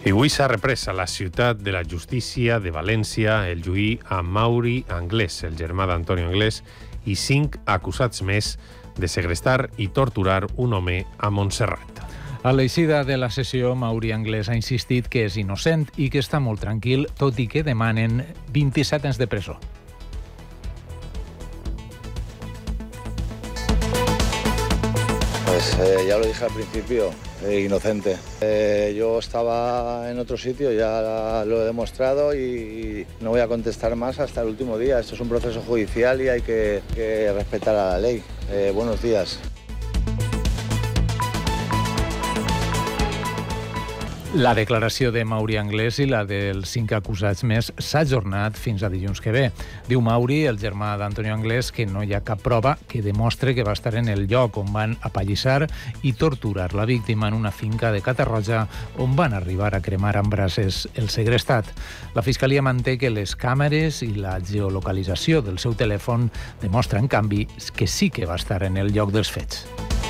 I avui s'ha reprès a la ciutat de la justícia de València el juí a Mauri Anglès, el germà d'Antonio Anglès, i 5 acusats més de segrestar i torturar un home a Montserrat. A l'eixida de la sessió, Mauri Anglès ha insistit que és innocent i que està molt tranquil, tot i que demanen 27 anys de presó. Pues ya lo dije al principio, inocente. Yo estaba en otro sitio, ya lo he demostrado y no voy a contestar más hasta el último día. Esto es un proceso judicial y hay que respetar a la ley. Buenos días. La declaració de Mauri Anglès i la dels 5 acusats més s'ha ajornat fins a dilluns que ve. Diu Mauri, el germà d'Antonio Anglès, que no hi ha cap prova que demostre que va estar en el lloc on van apallissar i torturar la víctima en una finca de Catarroja on van arribar a cremar amb brases el segrestat. La Fiscalia manté que les càmeres i la geolocalització del seu telèfon demostren, en canvi, que sí que va estar en el lloc dels fets.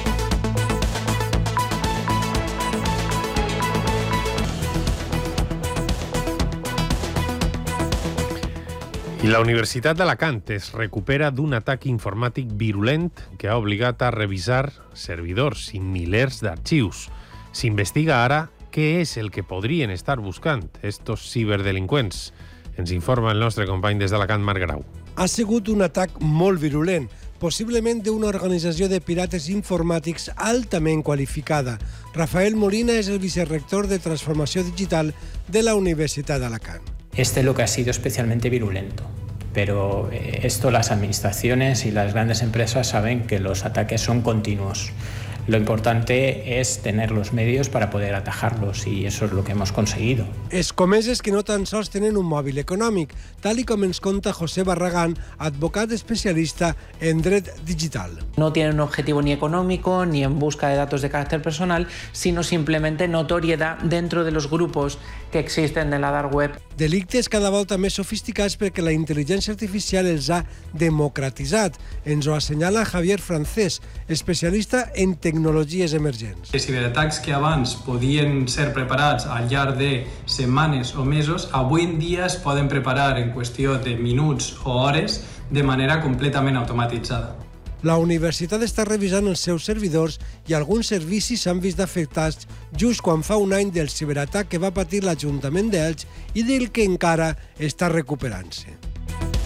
I la Universitat d'Alacant es recupera d'un atac informàtic virulent que ha obligat a revisar servidors i milers d'arxius. S'investiga ara què és el que podrien estar buscant estos ciberdelinqüents. Ens informa el nostre company des d'Alacant, Marc Grau. Ha sigut un atac molt virulent, possiblement d'una organització de pirates informàtics altament qualificada. Rafael Molina és el vicerrector de Transformació Digital de la Universitat d'Alacant. Este es lo que ha sido especialmente virulento, pero esto las administraciones y las grandes empresas saben que los ataques son continuos. Lo importante es tener los medios para poder atajarlos y eso es lo que hemos conseguido. Escomeses que no tan sols tenen un mòbil econòmic, tal com ens conta José Barragán, advocat especialista en dret digital. No tienen un objetivo ni económico ni en busca de datos de carácter personal, sino simplemente notoriedad dentro de los grupos que existen en la dark web. Delictes cada volta més sofisticats perquè la intel·ligència artificial els ha democratitzat. Ens ho assenyala Javier Francés, especialista en tecnologies emergents. Els ciberatacs que abans podien ser preparats al llarg de setmanes o mesos, avui en dia es poden preparar en qüestió de minuts o hores de manera completament automatitzada. La universitat està revisant els seus servidors i alguns servicis s'han vist afectats just quan fa un any del ciberatac que va patir l'Ajuntament d'Elx i del que encara està recuperant-se.